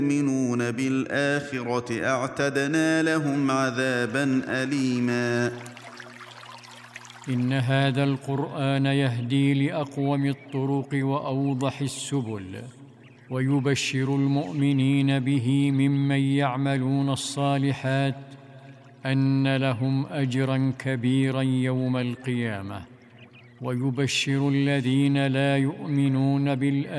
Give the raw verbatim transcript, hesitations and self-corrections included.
يؤمنون بالآخرة أعتدنا لهم عذابا أليما إن هذا القرآن يهدي لأقوم الطرق وأوضح السبل، ويبشر المؤمنين به ممن يعملون الصالحات أن لهم أجرا كبيرا يوم القيامة، ويبشر الذين لا يؤمنون بالآخرة